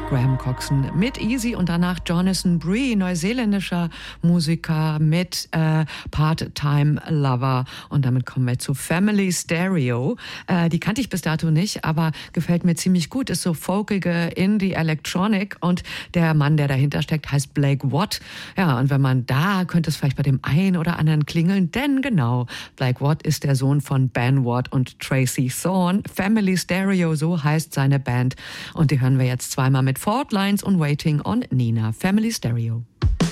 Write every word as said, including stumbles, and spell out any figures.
Graham Coxon mit Easy und danach Jonathan Bree, neuseeländischer Musiker mit äh, Part-Time Lover. Und damit kommen wir zu Family Stereo. Äh, die kannte ich bis dato nicht, aber gefällt mir ziemlich gut. Ist so folkige Indie-Electronic und der Mann, der dahinter steckt, heißt Blake Watt. Ja, und wenn man da, könnte es vielleicht bei dem einen oder anderen klingeln, denn genau, Blake Watt ist der Sohn von Ben Watt und Tracy Thorn. Family Stereo, so heißt seine Band. Und die hören wir jetzt zweimal mit Fault Lines und Waiting on Nina. Family Stereo.